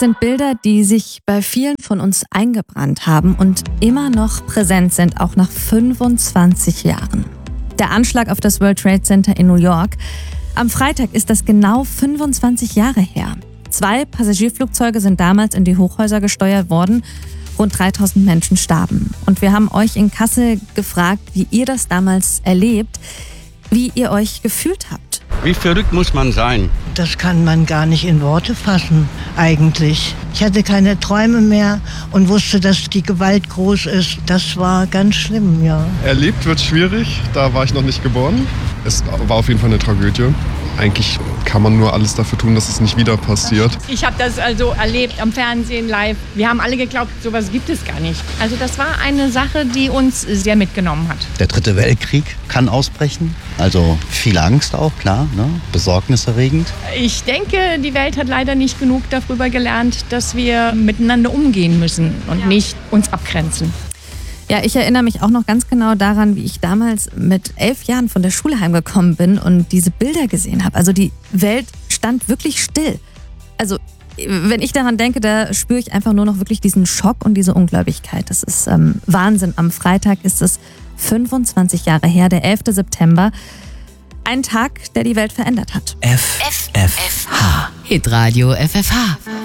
sind Bilder, die sich bei vielen von uns eingebrannt haben und immer noch präsent sind, auch nach 25 Jahren. Der Anschlag auf das World Trade Center in New York. Am Freitag ist das genau 25 Jahre her. 2 Passagierflugzeuge sind damals in die Hochhäuser gesteuert worden. Rund 3000 Menschen starben. Und wir haben euch in Kassel gefragt, wie ihr das damals erlebt, wie ihr euch gefühlt habt. Wie verrückt muss man sein? Das kann man gar nicht in Worte fassen, eigentlich. Ich hatte keine Träume mehr und wusste, dass die Gewalt groß ist. Das war ganz schlimm, ja. Erlebt wird schwierig, da war ich noch nicht geboren. Es war auf jeden Fall eine Tragödie. Eigentlich kann man nur alles dafür tun, dass es nicht wieder passiert. Ich habe das also erlebt am Fernsehen live. Wir haben alle geglaubt, sowas gibt es gar nicht. Also das war eine Sache, die uns sehr mitgenommen hat. Der 3. Weltkrieg kann ausbrechen. Also viel Angst auch, klar, ne? Besorgniserregend. Ich denke, die Welt hat leider nicht genug darüber gelernt, dass wir miteinander umgehen müssen und nicht uns abgrenzen. Ja, ich erinnere mich auch noch ganz genau daran, wie ich damals mit 11 Jahren von der Schule heimgekommen bin und diese Bilder gesehen habe. Also die Welt stand wirklich still. Also wenn ich daran denke, da spüre ich einfach nur noch wirklich diesen Schock und diese Ungläubigkeit. Das ist Wahnsinn. Am Freitag ist es 25 Jahre her, der 11. September. Ein Tag, der die Welt verändert hat. FFH. Hitradio FFH.